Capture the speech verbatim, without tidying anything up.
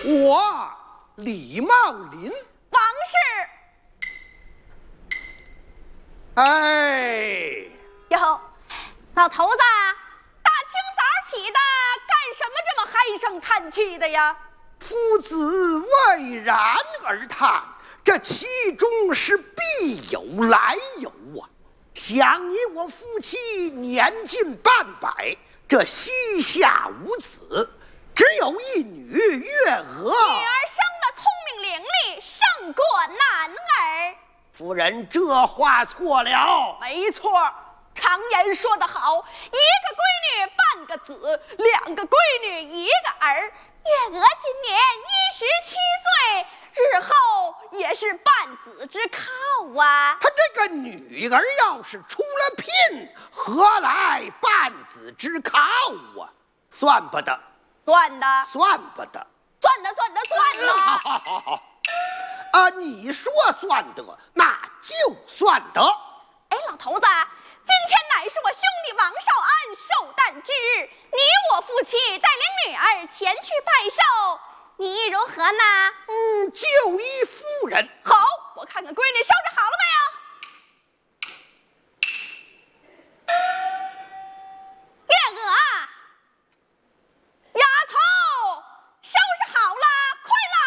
我李茂林。 王氏。 哎， 哟，老头子，大清早起的，干什么这么唉声叹气的呀？ 夫子蔚然而叹，这其中是必有来由啊。想你我夫妻年近半百，这膝下无子，只有一女月娥。 女儿生得聪明伶俐，胜过男儿。 夫人这话错了。 没错，常言说得好，一个闺女半个子，两个闺女一个儿。月娥今年一十七岁，日后也是半子之靠啊。 她这个女儿要是出了聘，何来半子之靠啊？算不得， 算的， 算不得， 算的，算的，算的。 好好好好，啊，你说算得，那就算得。 哎，老头子，今天乃是我兄弟王少安寿诞之日，你我夫妻带领女儿前去拜寿，你意如何呢？ 嗯，就依夫人。 好，我看看闺女捎着